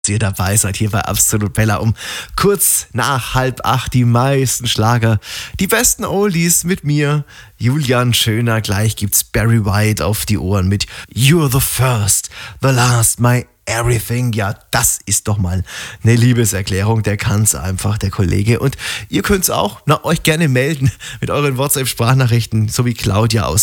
Ihr dabei seid hier bei Absolut Bella um kurz nach 7:30 die meisten Schlager, die besten Oldies mit mir, Julian Schöner. Gleich gibt's Barry White auf die Ohren mit You're the First, the Last, my Everything. Ja, das ist doch mal eine Liebeserklärung, der kann's einfach, der Kollege. Und ihr könnt's auch euch gerne melden mit euren WhatsApp-Sprachnachrichten, so wie Claudia aus